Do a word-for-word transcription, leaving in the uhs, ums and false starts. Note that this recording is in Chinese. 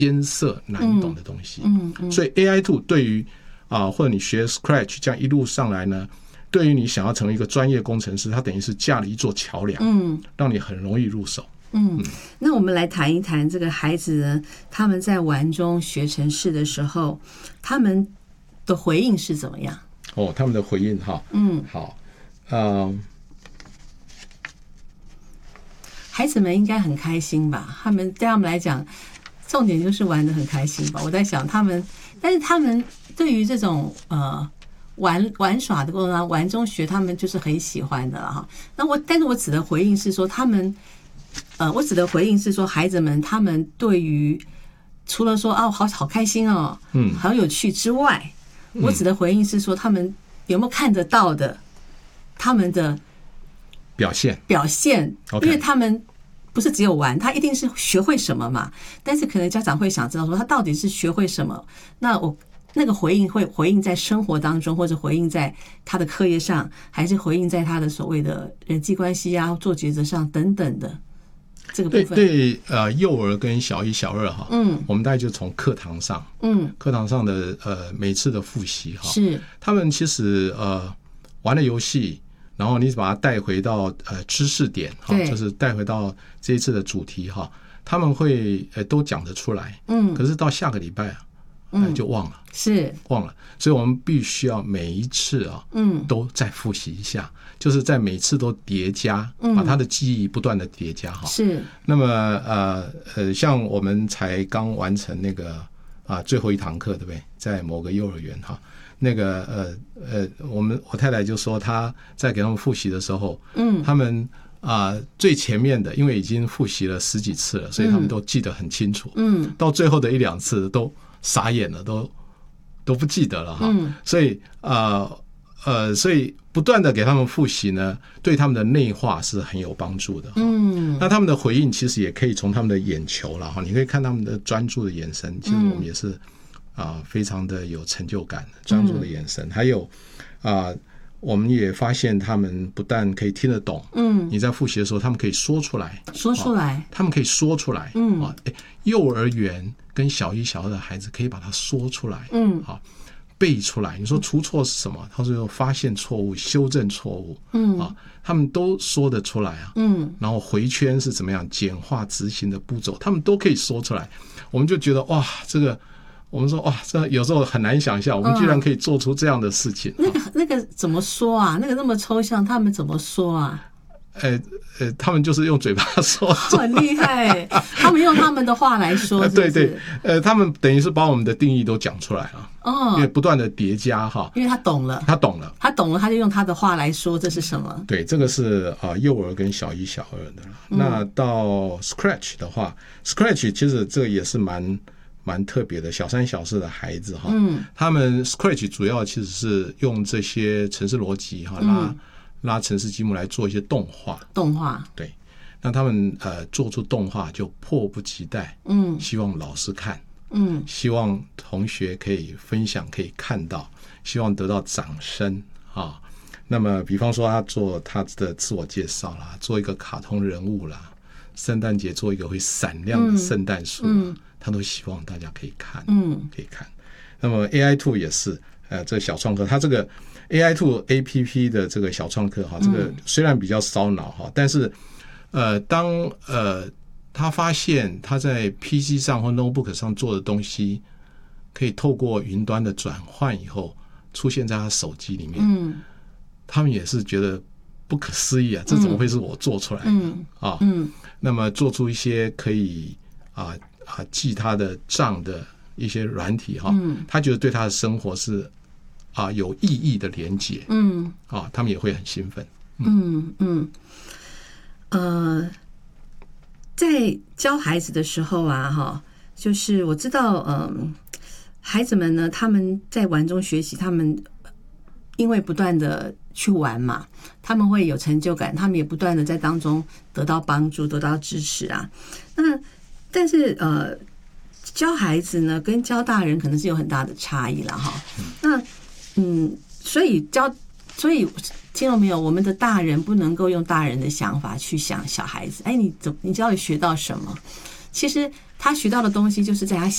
艰涩难懂的东西。 嗯嗯嗯、 所以 A I Tool 对于啊，或者你学 Scratch 这样一路上来呢，对于你想要成为一个专业工程师，它等于是架了一座桥梁，嗯，让你很容易入手。 嗯，那我们来谈一谈这个孩子呢，他们在玩中学程式的时候，他们的回应是怎么样？ 哦，他们的回应哈，嗯，好，呃， 孩子们应该很开心吧？他们对他们来讲，重点就是玩得很开心吧？我在想他们，但是他们对于这种呃玩玩耍的过程当中，玩中学，他们就是很喜欢的了哈。那我，但是我指的回应是说，他们，呃，我指的回应是说，孩子们他们对于除了说哦好好开心哦，嗯，好有趣之外，我指的回应是说，他们有没有看得到的他们的表现表现， okay. 因为他们不是只有玩，他一定是学会什么嘛。但是可能家长会想知道说，他到底是学会什么？那我那个回应会回应在生活当中，或者回应在他的课业上，还是回应在他的所谓的人际关系啊、做抉择上等等的这个部分。 对对，呃，幼儿跟小一、小二哈，嗯，我们大概就从课堂上，嗯，课堂上的呃每次的复习哈， 是他们其实呃玩的游戏。然后你把它带回到呃知识点哈，就是带回到这一次的主题哈，他们会呃都讲得出来，嗯，可是到下个礼拜啊，嗯，就忘了， 是忘了，所以我们必须要每一次啊，嗯，都再复习一下，就是在每次都叠加，把他的记忆不断的叠加哈， 是。 那么呃呃，像我们才刚完成那个啊最后一堂课，对不对？在某个幼儿园哈。那个呃呃，我们我太太就说，她在给他们复习的时候，嗯，他们啊、呃、最前面的，因为已经复习了十几次了，所以他们都记得很清楚，嗯，到最后的一两次都傻眼了，都都不记得了哈，嗯，所以呃呃，所以不断的给他们复习呢，对他们的内化是很有帮助的，嗯，那他们的回应其实也可以从他们的眼球了哈，你可以看他们的专注的眼神，其实我们也是。啊，非常的有成就感，专注的眼神，嗯、还有啊，我们也发现他们不但可以听得懂，嗯，你在复习的时候，他们可以说出来， 说出来， 啊、他们可以说出来，嗯啊，幼儿园跟小一、小二的孩子可以把它说出来，嗯，啊，背出来。你说出错是什么？他说发现错误、修正错误，嗯啊，他们都说得出来啊，嗯，然后回圈是怎么样简化执行的步骤，他们都可以说出来。我们就觉得哇，这个。我们说哇，这有时候很难想象，我们居然可以做出这样的事情。 嗯、那个那个怎么说啊？那个那么抽象，他们怎么说啊？ 呃呃，他们就是用嘴巴说， 很厉害。他们用他们的话来说是不是， 对对，呃，他们等于是把我们的定义都讲出来了。哦，因为不断的叠加哈， 因为他懂了， 他懂了， 他懂了，他就用他的话来说这是什么？ 对，这个是啊、呃、幼儿跟小一、小二的。嗯、那到 Scratch 的话 ，Scratch 其实这个也是蛮。蛮特别的，小三小四的孩子哈，嗯，他们 Scratch 主要其实是用这些程式逻辑哈，拉、嗯、拉程式积木来做一些动画， 动画， 对，那他们呃做出动画就迫不及待，嗯，希望老师看，嗯，希望同学可以分享，可以看到，希望得到掌声啊。那么，比方说他做他的自我介绍啦，做一个卡通人物啦，圣诞节做一个会闪亮的圣诞树。嗯嗯他都希望大家可以看，嗯，可以看。那么 A I Tool 也是，呃，这个小创客，它这个 A I Tool A P P 的这个小创客哈，这个虽然比较烧脑哈，但是呃，当呃他发现他在 P C 上或 Notebook 上做的东西，可以透过云端的转换以后，出现在他手机里面，嗯，他们也是觉得不可思议啊，这怎么会是我做出来的、嗯、啊？嗯，那么做出一些可以啊。啊，记他的账的一些软体哈，嗯，他觉得对他的生活是啊有意义的连结，嗯，啊，他们也会很兴奋， 嗯嗯，呃，在教孩子的时候啊，哈，就是我知道，嗯、呃，孩子们呢，他们在玩中学习，他们因为不断的去玩嘛，他们会有成就感，他们也不断的在当中得到帮助，得到支持啊，那。但是呃，教孩子呢跟教大人可能是有很大的差异了哈。那嗯，所以教，所以听到没有？我们的大人不能够用大人的想法去想小孩子。哎，你怎你到底学到什么？其实他学到的东西就是在他